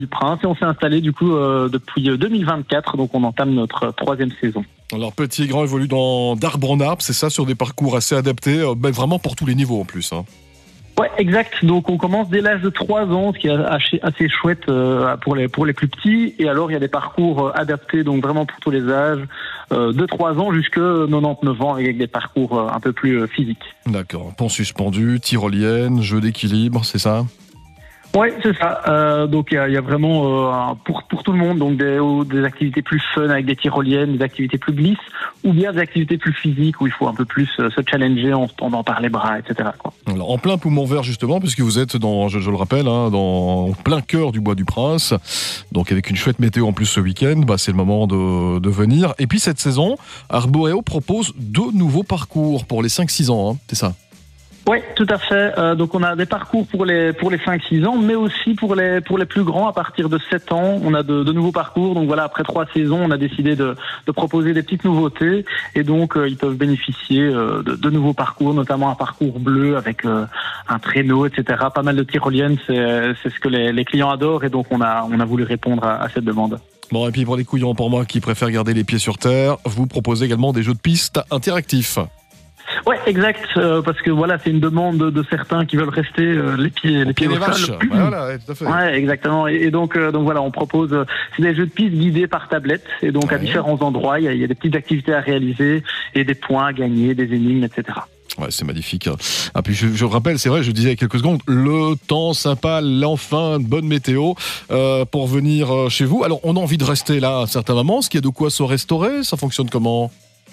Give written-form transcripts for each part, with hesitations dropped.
du Prince et on s'est installé du coup depuis 2024, donc on entame notre 3e saison. Alors Petit et Grand évolue d'arbre en arbre, c'est ça, sur des parcours assez adaptés, vraiment pour tous les niveaux en plus. Ouais, exact. Donc on commence dès l'âge de 3 ans, ce qui est assez chouette pour les plus petits. Et alors il y a des parcours adaptés, donc vraiment pour tous les âges, de 3 ans jusqu'à 99 ans, avec des parcours un peu plus physiques. D'accord. Pont suspendu, tyrolienne, jeu d'équilibre, c'est ça ? Ouais, c'est ça. Donc il y a vraiment pour tout le monde, donc des activités plus fun avec des tyroliennes, des activités plus glisses, ou bien des activités plus physiques où il faut un peu plus se challenger en se tendant par les bras, etc. quoi. Alors, en plein poumon vert justement, puisque vous êtes dans, je le rappelle, en plein cœur du Bois du Prince, donc avec une chouette météo en plus ce week-end, c'est le moment de venir. Et puis cette saison, Arboréo propose 2 nouveaux parcours pour les 5-6 ans, c'est ça ? Oui, tout à fait. Donc on a des parcours pour les 5-6 ans, mais aussi pour les plus grands à partir de 7 ans. On a de nouveaux parcours. Donc voilà, après 3 saisons, on a décidé de proposer des petites nouveautés et donc ils peuvent bénéficier de nouveaux parcours, notamment un parcours bleu avec un traîneau, etc. Pas mal de tyroliennes, c'est ce que les clients adorent et donc on a voulu répondre à cette demande. Bon, et puis pour les couillons, pour moi qui préfère garder les pieds sur terre, vous proposez également des jeux de piste interactifs. Ouais, exact, parce que voilà, c'est une demande de certains qui veulent rester les pieds au vaches. sol. Voilà, tout à fait. Ouais, exactement. Et donc voilà, on propose c'est des jeux de piste guidés par tablette et donc à différents endroits, il y a des petites activités à réaliser et des points à gagner, des énigmes, etc. Ouais, c'est magnifique. Ah, puis je rappelle, c'est vrai, je disais il y a quelques secondes, le temps sympa, l'enfin, bonne météo pour venir chez vous. Alors, on a envie de rester là à un certain moment. Est-ce qu'il y a de quoi se restaurer ? Ça fonctionne comment ?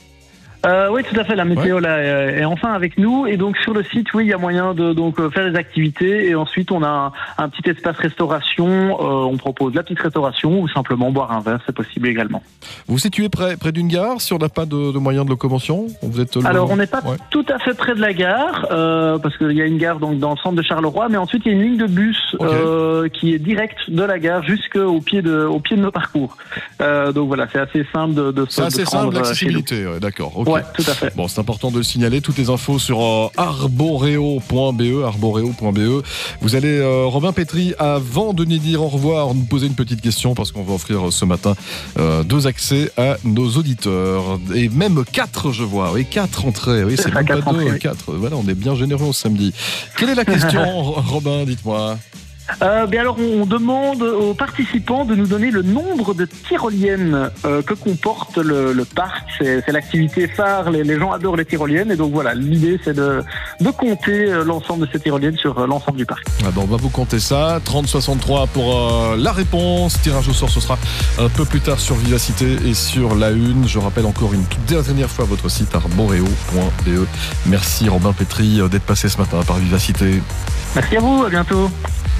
Oui, tout à fait. La météo là est enfin avec nous et donc sur le site, oui, il y a moyen de faire des activités et ensuite on a un petit espace restauration. On propose la petite restauration ou simplement boire un verre, c'est possible également. Vous vous situez près d'une gare si on n'a pas de moyens de locomotion ? Alors on n'est pas tout à fait près de la gare parce qu'il y a une gare donc dans le centre de Charleroi, mais ensuite il y a une ligne de bus qui est directe de la gare jusqu'au pied de nos parcours. Donc voilà, c'est assez simple de c'est assez simple l'accessibilité, d'accord. Okay. Ouais, tout à fait. Bon, c'est important de le signaler. Toutes les infos sur arboreo.be. Vous allez, Robin Petry, avant de nous dire au revoir, nous poser une petite question parce qu'on va offrir ce matin 2 accès à nos auditeurs. Et même 4, je vois. Oui, 4 entrées. Oui, c'est même pas 2, 4. Voilà, on est bien généreux au samedi. Quelle est la question, Robin ? Dites-moi. Bien alors, on demande aux participants de nous donner le nombre de tyroliennes que comporte le parc. C'est l'activité phare, les gens adorent les tyroliennes et donc voilà, l'idée c'est de compter l'ensemble de ces tyroliennes sur l'ensemble du parc. Ah bon, on va vous compter ça, 30-63 pour la réponse. Tirage au sort, ce sera un peu plus tard sur Vivacité et sur La Une. Je rappelle encore une toute dernière fois votre site arboreo.be. Merci Robin Petry d'être passé ce matin par Vivacité. Merci à vous, à bientôt.